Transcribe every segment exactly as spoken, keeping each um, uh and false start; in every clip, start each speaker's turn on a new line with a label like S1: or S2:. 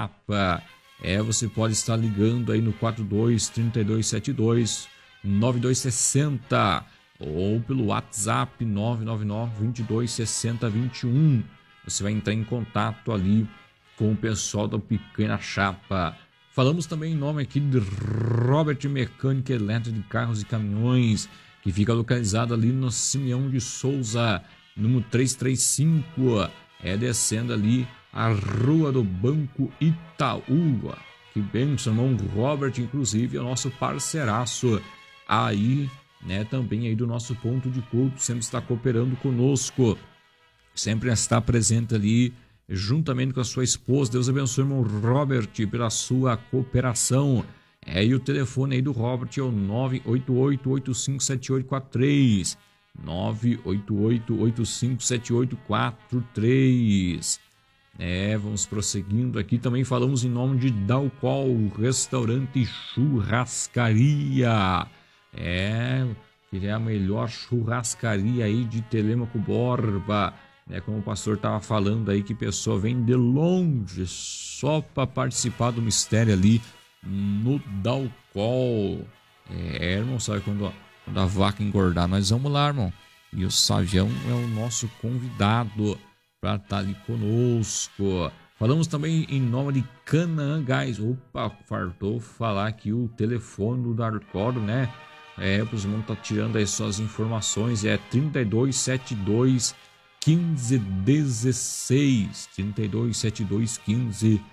S1: chapa. É, você pode estar ligando aí no quatro dois, três dois sete dois, nove dois seis zero ou pelo WhatsApp nove nove nove, vinte e dois, sessenta, vinte e um. Você vai entrar em contato ali com o pessoal da Pequena Chapa. Falamos também em nome aqui de Robert Mecânica Elétrica de Carros e Caminhões, que fica localizado ali no Simeão de Souza, número trezentos e trinta e cinco, é descendo ali a Rua do Banco Itaú. Que bênção, irmão Robert, inclusive é o nosso parceiraço aí, né, também aí do nosso ponto de culto, sempre está cooperando conosco, sempre está presente ali, juntamente com a sua esposa. Deus abençoe, irmão Robert, pela sua cooperação. É, e o telefone aí do Robert é o nove oito oito, oito cinco sete oito quatro três, nove oito oito, oito cinco sete oito quatro três. É, vamos prosseguindo aqui. Também falamos em nome de Dalcol, restaurante e churrascaria. É, que é a melhor churrascaria aí de Telêmaco Borba. É, como o pastor estava falando aí, que pessoa vem de longe só para participar do mistério ali no Dalcol. É, irmão, sabe quando, quando a vaca engordar, nós vamos lá, irmão. E o Savião é o nosso convidado para estar ali conosco. Falamos também em nome de Canaã Gás. Opa, fartou falar aqui o telefone do Darcor, né? É, os irmãos tá tirando aí suas informações. É trinta e dois setenta e dois, quinze dezesseis. trinta e dois setenta e dois, quinze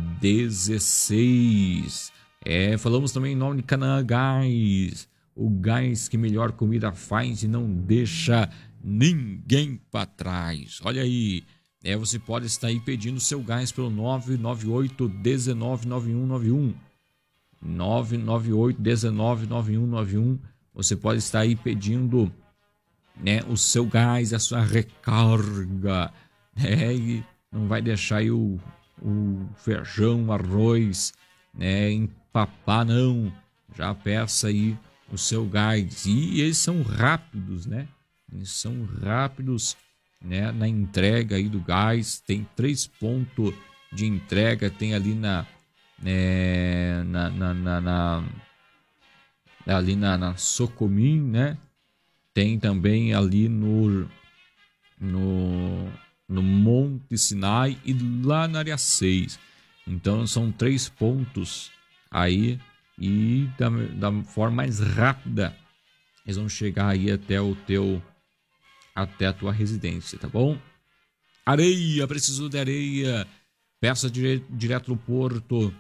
S1: dezesseis. É, falamos também em nome de Canaã Gás. O gás que melhor comida faz e não deixa ninguém para trás. Olha aí, é, você pode estar aí pedindo seu gás pelo nove nove oito, um nove, nove um nove um, nove nove oito, um nove, nove um nove um. Você pode estar aí pedindo, né, o seu gás, a sua recarga, né, e não vai deixar aí o, o feijão, o arroz, né, empapar não. Já peça aí o seu gás, e eles são rápidos, né? Eles são rápidos, né, na entrega aí do gás. Tem três pontos de entrega, tem ali na, é, na, na, na, na ali na, na Socomim, né? Tem também ali no, no, no Monte Sinai e lá na área seis. Então são três pontos aí, e da, da forma mais rápida eles vão chegar aí até o teu até a tua residência, tá bom? Areia, preciso de areia. Peça dire, direto do porto,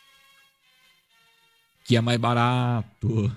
S1: que é mais barato.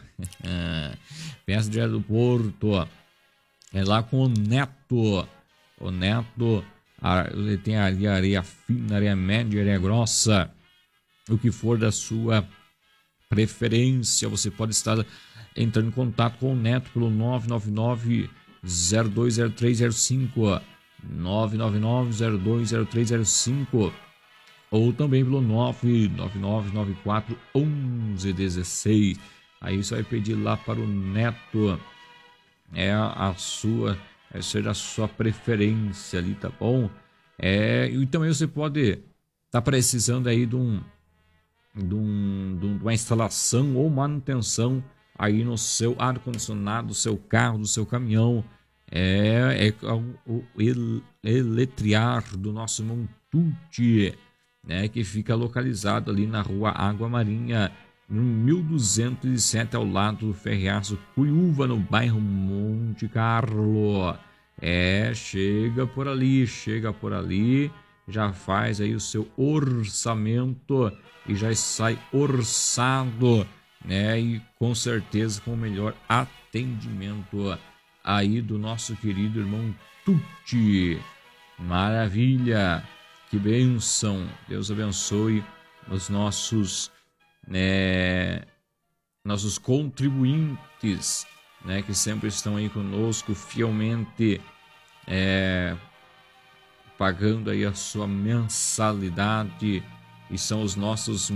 S1: Peça direto do porto. É lá com o Neto. O Neto, ele tem ali areia fina, areia média, areia grossa. O que for da sua preferência, você pode estar entrando em contato com o Neto pelo nove nove nove, zero dois zero três zero cinco, nove nove nove, zero dois zero três zero cinco, ou também pelo nove nove nove, nove quatro um um um seis. Aí você vai pedir lá para o Neto, é a sua, é ser a sua preferência ali, tá bom? É, e também você pode estar tá precisando aí de um de, um, de uma instalação ou manutenção aí no seu ar-condicionado, do seu carro, do seu caminhão. É, é o el, Eletriar do nosso irmão Tuti, né, que fica localizado ali na rua Água Marinha, no mil duzentos e sete, ao lado do Ferreaço Cuiúva, no bairro Monte Carlo. É, chega por ali, chega por ali, já faz aí o seu orçamento e já sai orçado, né? E com certeza com o melhor atendimento aí do nosso querido irmão Tuti. Maravilha, que bênção. Deus abençoe os nossos, né, nossos contribuintes, né, que sempre estão aí conosco fielmente, é, pagando aí a sua mensalidade, e são os nossos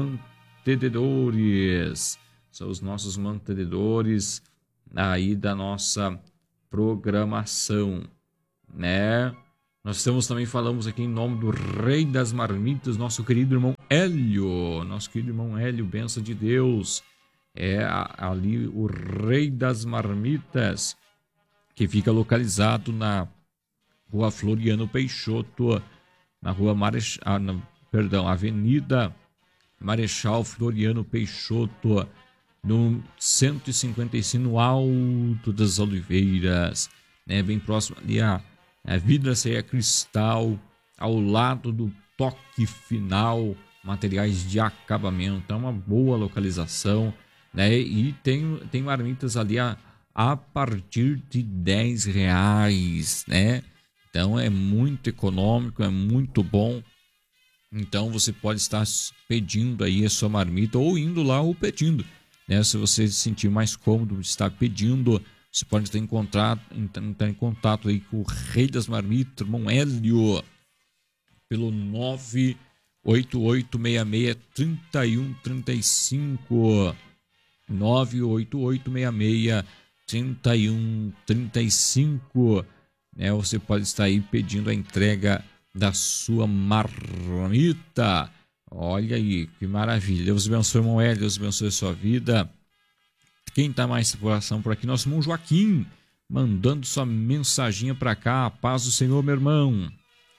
S1: mantenedores, são os nossos mantenedores aí da nossa programação, né? Nós estamos também, falamos aqui em nome do Rei das Marmitas, nosso querido irmão Hélio, nosso querido irmão Hélio, benção de Deus. É ali o Rei das Marmitas, que fica localizado na Rua Floriano Peixoto, na Rua Marechal, na, perdão, Avenida Marechal Floriano Peixoto, no cento e cinquenta e cinco, no Alto das Oliveiras, né? Bem próximo ali a, a Vidraçaria Cristal, ao lado do Toque Final, materiais de acabamento. É uma boa localização, né? E tem, tem marmitas ali a, a partir de dez reais, né? Então é muito econômico, é muito bom. Então você pode estar pedindo aí a sua marmita ou indo lá ou pedindo, né? Se você se sentir mais cômodo de estar pedindo, você pode estar em contato, entrar em contato aí com o Rei das Marmitas, irmão Hélio, pelo nove oito oito seis seis, três um três cinco, nove oito oito seis seis, três um três cinco, né? Você pode estar aí pedindo a entrega da sua marmita. Olha aí, que maravilha. Deus abençoe, irmão Hélio, Deus abençoe a sua vida. Quem está mais em coração por aqui? Nosso irmão Joaquim, mandando sua mensaginha para cá. A paz do Senhor, meu irmão.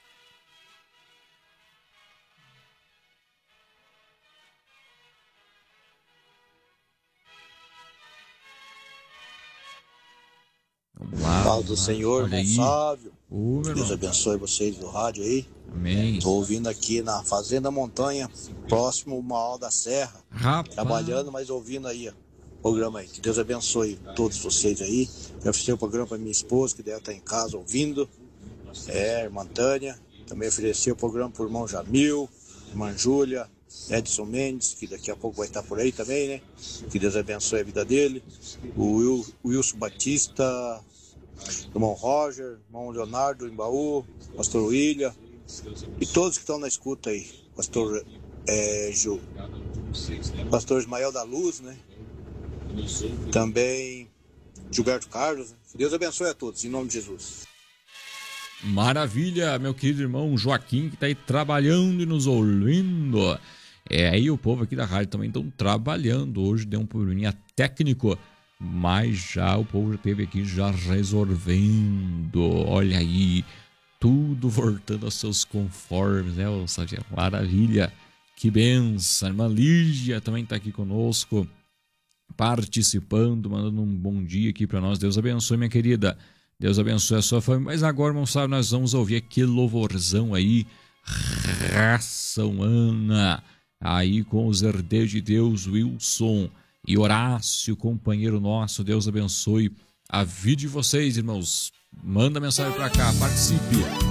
S1: Vamos lá.
S2: Paz do Senhor, irmão Sávio.
S1: Ô,
S2: Deus
S1: irmão.
S2: abençoe vocês do rádio aí.
S1: Amém.
S2: Estou ouvindo aqui na Fazenda Montanha, próximo Mauá da Serra.
S1: Rapaz.
S2: Trabalhando, mas ouvindo aí ó, o programa aí. Que Deus abençoe todos vocês aí. Eu ofereci o programa para minha esposa, que deve estar em casa ouvindo. É, irmã Tânia. Também ofereci o programa para o irmão Jamil, irmã Júlia, Edson Mendes, que daqui a pouco vai estar por aí também, né? Que Deus abençoe a vida dele. O, Will, o Wilson Batista, irmão Roger, irmão Leonardo Embaú, pastor William e todos que estão na escuta aí. Pastor é, Ju, pastor Ismael da Luz, né? Também Gilberto Carlos, né? Que Deus abençoe a todos, em nome de Jesus.
S1: Maravilha, meu querido irmão Joaquim, que está aí trabalhando e nos ouvindo. É, aí o povo aqui da rádio também estão trabalhando. Hoje deu um probleminha técnico, mas já o povo já teve aqui já resolvendo. Olha aí, tudo voltando aos seus conformes, né? Ou seja, maravilha, que benção. A irmã Lígia também está aqui conosco, participando, mandando um bom dia aqui para nós. Deus abençoe, minha querida. Deus abençoe a sua família. Mas agora, irmão Sávio, nós vamos ouvir aquele louvorzão aí, Raça Humana, aí com os herdeiros de Deus, Wilson e Horácio, companheiro nosso. Deus abençoe a vida de vocês, irmãos. Manda mensagem para cá, participe.